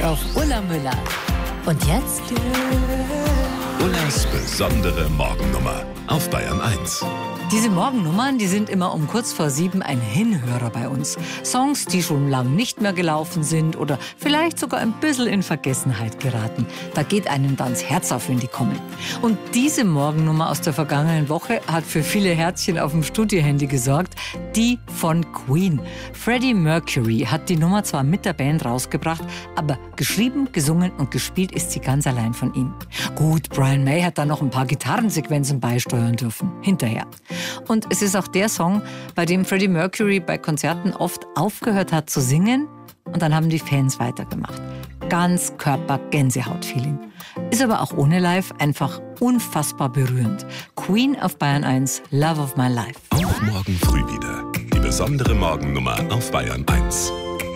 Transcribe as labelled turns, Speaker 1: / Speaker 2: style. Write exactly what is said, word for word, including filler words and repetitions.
Speaker 1: auf Ulla Müller. Und jetzt?
Speaker 2: Ullas besondere Morgennummer auf Bayern eins.
Speaker 1: Diese Morgennummern, die sind immer um kurz vor sieben ein Hinhörer bei uns. Songs, die schon lang nicht mehr gelaufen sind oder vielleicht sogar ein bisschen in Vergessenheit geraten. Da geht einem dann das Herz auf, wenn die kommen. Und diese Morgennummer aus der vergangenen Woche hat für viele Herzchen auf dem Studiohandy gesorgt. Die von Queen. Freddie Mercury hat die Nummer zwar mit der Band rausgebracht, aber geschrieben, gesungen und gespielt ist sie ganz allein von ihm. Gut, Brian May hat da noch ein paar Gitarrensequenzen beisteuern dürfen. Hinterher. Und es ist auch der Song, bei dem Freddie Mercury bei Konzerten oft aufgehört hat zu singen und dann haben die Fans weitergemacht. Ganz Körper-Gänsehaut-Feeling. Ist aber auch ohne Live einfach unfassbar berührend. Queen auf Bayern eins, Love of My Life.
Speaker 2: Auch morgen früh wieder. Die besondere Morgennummer auf Bayern eins.